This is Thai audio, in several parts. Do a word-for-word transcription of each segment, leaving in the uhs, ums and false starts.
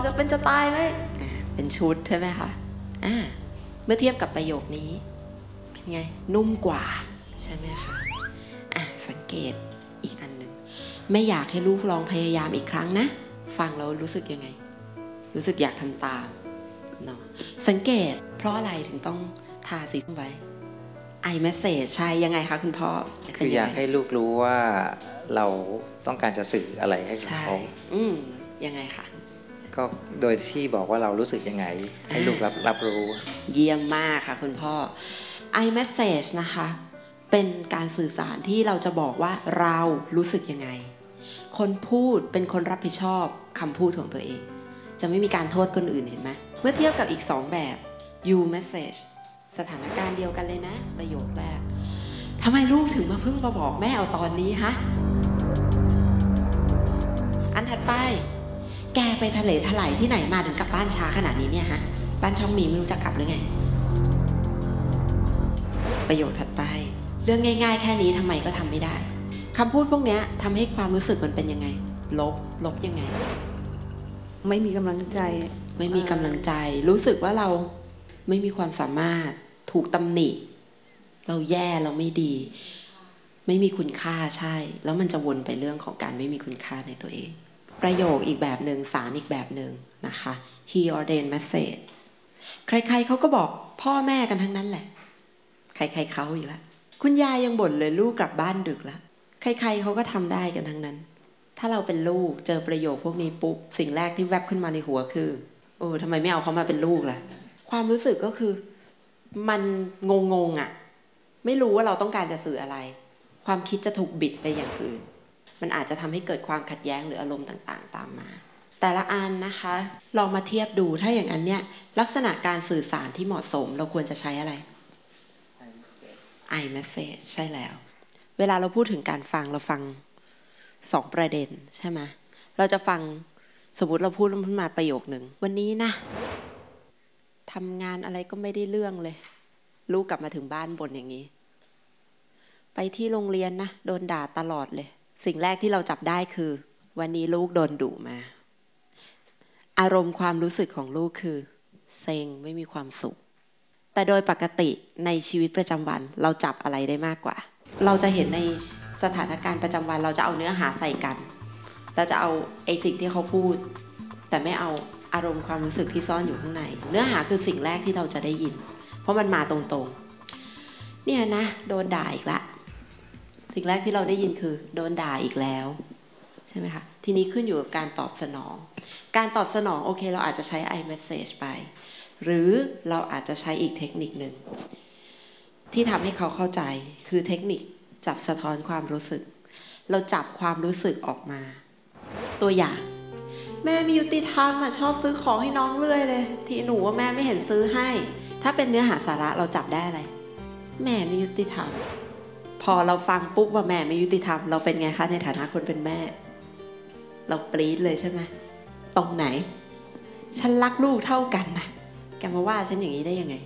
จะเป็นจะตายไหมเป็นชุดใช่ไหมคะอ่าเมื่อเทียบกับประโยคนี้เป็นไงนุ่มกว่าใช่ไหมคะอ่ะสังเกตอีกอันหนึ่งไม่อยากให้ลูกลองพยายามอีกครั้งนะฟังแล้วรู้สึกยังไงรู้สึกอยากทำตามเนาะสังเกตเพราะอะไรถึงต้องทาสีไว้ไอเมสเซจใช่ยังไงคะคุณพ่อคืออยากให้ลูกรู้ว่าเราต้องการจะสื่ออะไรให้กับเขาอืมยังไงคะก็โดยที่บอกว่าเรารู้สึกยังไงให้ลูกรับรับรู้เยี่ยมมากค่ะคุณพ่อ iMessage นะคะเป็นการสื่อสารที่เราจะบอกว่าเรารู้สึกยังไงคนพูดเป็นคนรับผิดชอบคำพูดของตัวเองจะไม่มีการโทษคนอื่นเห็นไหมเมื่อเทียบกับอีกสองแบบ you message สถานการณ์เดียวกันเลยนะประโยคแรกทำไมลูกถึงมาเพิ่งมาบอกแม่เอาตอนนี้ฮะอันถัดไปแกไปทะเลถลายที่ไหนมาถึงกลับบ้านช้าขนาดนี้เนี่ยฮะบ้านช่องมีไม่รู้จักกลับหรือไงประโยคถัดไปเรื่องง่ายๆแค่นี้ทำไมก็ทำไม่ได้คำพูดพวกนี้ทำให้ความรู้สึกมันเป็นยังไงลบลบยังไงไม่มีกำลังใจไม่มีกำลังใจรู้สึกว่าเราไม่มีความสามารถถูกตำหนิเราแย่เราไม่ดีไม่มีคุณค่าใช่แล้วมันจะวนไปเรื่องของการไม่มีคุณค่าในตัวเองประโยคอีกแบบหนึ่งสารอีกแบบหนึ่งนะคะ he ordained message ใครๆเขาก็บอกพ่อแม่กันทั้งนั้นแหละใครๆเขาอีกแล้วคุณยายยังบ่นเลยลูกกลับบ้านดึกแล้วใครๆเขาก็ทำได้กันทั้งนั้นถ้าเราเป็นลูกเจอประโยคพวกนี้ปุ๊บสิ่งแรกที่แวบขึ้นมาในหัวคือโอ้ทำไมไม่เอาเขามาเป็นลูกล่ะความรู้สึกก็คือมันงงๆอ่ะไม่รู้ว่าเราต้องการจะสื่ออะไรความคิดจะถูกบิดไปอย่างอื่นมันอาจจะทำให้เกิดความขัดแย้งหรืออารมณ์ต่างๆตามมาแต่ละอันนะคะลองมาเทียบดูถ้าอย่างอันเนี้ยลักษณะการสื่อสารที่เหมาะสมเราควรจะใช้อะไร iMessage ใช่แล้วเวลาเราพูดถึงการฟังเราฟังสองประเด็นใช่ไหมเราจะฟังสมมุติเราพูดขึ้นมาประโยคหนึ่งวันนี้นะทำงานอะไรก็ไม่ได้เรื่องเลยลูกกลับมาถึงบ้านบ่นอย่างนี้ไปที่โรงเรียนนะโดนด่าตลอดเลยสิ่งแรกที่เราจับได้คือวันนี้ลูกโดนดุมาอารมณ์ความรู้สึกของลูกคือเซ็งไม่มีความสุขแต่โดยปกติในชีวิตประจำวันเราจับอะไรได้มากกว่าเราจะเห็นในสถานการณ์ประจำวันเราจะเอาเนื้อหาใส่กันเราจะเอาไอ้สิ่งที่เขาพูดแต่ไม่เอาอารมณ์ความรู้สึกที่ซ่อนอยู่ข้างในเนื้อหาคือสิ่งแรกที่เราจะได้ยินเพราะมันมาตรงๆเนี่ยนะโดนด่าอีกละสิ่งแรกที่เราได้ยินคือโดนด่าอีกแล้วใช่ไหมคะทีนี้ขึ้นอยู่กับการตอบสนองการตอบสนองโอเคเราอาจจะใช้ iMessage ไปหรือเราอาจจะใช้อีกเทคนิคหนึ่งที่ทำให้เขาเข้าใจคือเทคนิคจับสะท้อนความรู้สึกเราจับความรู้สึกออกมาตัวอย่างแม่มียุติธรรมอ่ะชอบซื้อของให้น้องเรื่อยเลยที่หนูว่าแม่ไม่เห็นซื้อให้ถ้าเป็นเนื้อหาสาระเราจับได้อะไรแม่ไม่ยุติธรรมพอเราฟังปุ๊บว่าแม่ไม่ยุติธรรมเราเป็นไงคะในฐานะคนเป็นแม่เราปรี๊ดเลยใช่ไหมตรงไหนฉันรักลูกเท่ากันนะแกมาว่าฉันอย่างนี้ได้ยังไง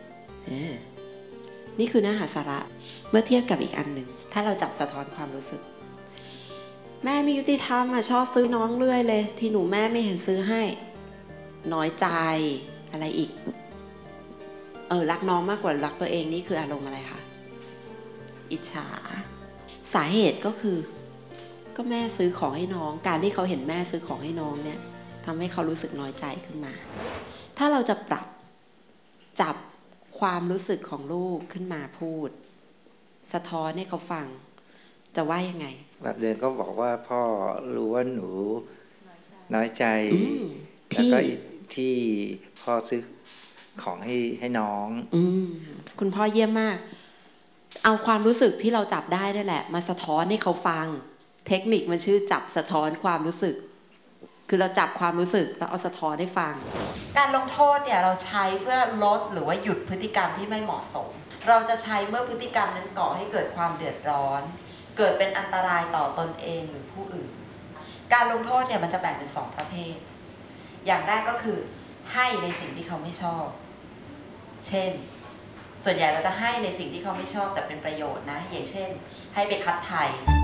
นี่คือเนื้อหาสาระเมื่อเทียบกับอีกอันหนึ่งถ้าเราจับสะท้อนความรู้สึกแม่มียุติธรรมอ่ะชอบซื้อน้องเรื่อยเลยที่หนูแม่ไม่เห็นซื้อให้น้อยใจอะไรอีกเออรักน้องมากกว่ารักตัวเองนี่คืออารมณ์อะไรคะอิจฉาสาเหตุก็คือก็แม่ซื้อของให้น้องการที่เขาเห็นแม่ซื้อของให้น้องเนี่ยทำให้เขารู้สึกน้อยใจขึ้นมาถ้าเราจะปรับจับความรู้สึกของลูกขึ้นมาพูดสะท้อนให้เขาฟังจะว่ายังไงแบบเดินก็บอกว่าพ่อรู้ว่าหนูน้อยใจแล้วก็ที่พ่อซื้อของให้ให้น้องอืมคุณพ่อเยี่ยมมากเอาความรู้สึกที่เราจับได้นั่นแหละมาสะท้อนให้เขาฟังเทคนิคมันชื่อจับสะท้อนความรู้สึกคือเราจับความรู้สึกแล้วเอาสะท้อนให้ฟังการลงโทษเนี่ยเราใช้เพื่อลดหรือว่าหยุดพฤติกรรมที่ไม่เหมาะสมเราจะใช้เมื่อพฤติกรรมนั้นก่อให้เกิดความเดือดร้อนเกิดเป็นอันตรายต่อตนเองหรือผู้อื่นการลงโทษเนี่ยมันจะแบ่งเป็นสองประเภทอย่างแรกก็คือให้ในสิ่งที่เขาไม่ชอบเช่นส่วนใหญ่เราจะให้ในสิ่งที่เขาไม่ชอบแต่เป็นประโยชน์นะอย่างเช่นให้ไปคัดไถ่